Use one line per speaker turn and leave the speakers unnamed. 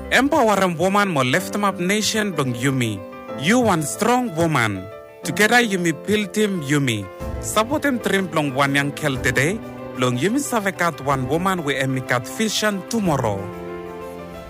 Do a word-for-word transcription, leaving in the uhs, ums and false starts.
Empowering woman mo lift up nation blong Yumi. You one strong woman. Together Yumi build him Yumi. Support him trim blong one young kel today. Blong Yumi savekat one woman we emikat vision tomorrow.